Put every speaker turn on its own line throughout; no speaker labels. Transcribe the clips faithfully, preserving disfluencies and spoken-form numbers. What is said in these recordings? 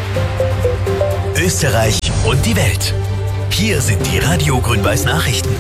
Österreich und die Welt. Hier sind die Radio Grün-Weiß Nachrichten.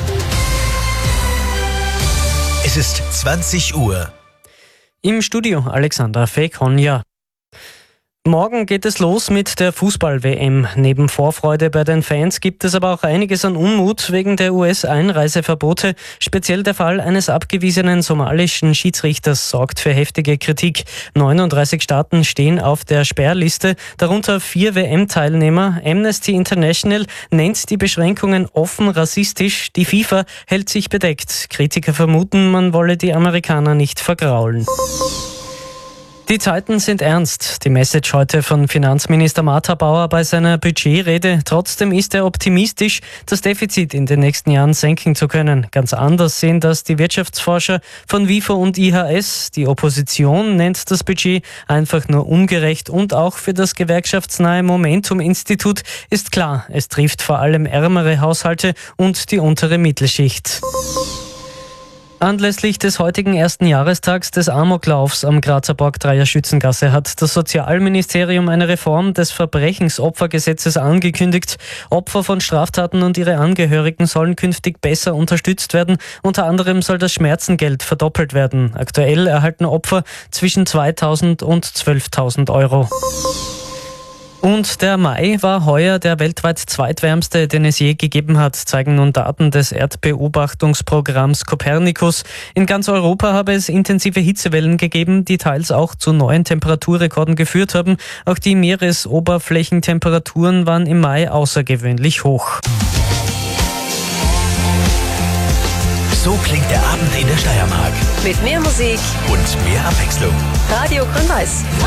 Es ist zwanzig Uhr.
Im Studio Alexander Fekonja. Morgen geht es los mit der Fußball-W M. Neben Vorfreude bei den Fans gibt es aber auch einiges an Unmut wegen der U S-Einreiseverbote. Speziell der Fall eines abgewiesenen somalischen Schiedsrichters sorgt für heftige Kritik. neununddreißig Staaten stehen auf der Sperrliste, darunter vier W M-Teilnehmer. Amnesty International nennt die Beschränkungen offen rassistisch. Die FIFA hält sich bedeckt. Kritiker vermuten, man wolle die Amerikaner nicht vergraulen. Die Zeiten sind ernst. Die Message heute von Finanzminister Martha Bauer bei seiner Budgetrede. Trotzdem ist er optimistisch, das Defizit in den nächsten Jahren senken zu können. Ganz anders sehen das die Wirtschaftsforscher von WIFO und I H S. Die Opposition nennt das Budget einfach nur ungerecht und auch für das gewerkschaftsnahe Momentum-Institut ist klar, es trifft vor allem ärmere Haushalte und die untere Mittelschicht. Anlässlich des heutigen ersten Jahrestags des Amoklaufs am Grazer Borgdreier Schützengasse hat das Sozialministerium eine Reform des Verbrechensopfergesetzes angekündigt. Opfer von Straftaten und ihre Angehörigen sollen künftig besser unterstützt werden. Unter anderem soll das Schmerzengeld verdoppelt werden. Aktuell erhalten Opfer zwischen zweitausend und zwölftausend Euro. Und der Mai war heuer der weltweit zweitwärmste, den es je gegeben hat, zeigen nun Daten des Erdbeobachtungsprogramms Copernicus. In ganz Europa habe es intensive Hitzewellen gegeben, die teils auch zu neuen Temperaturrekorden geführt haben. Auch die Meeresoberflächentemperaturen waren im Mai außergewöhnlich hoch.
So klingt der Abend in der Steiermark.
Mit mehr Musik
und mehr Abwechslung.
Radio Grün-Weiß.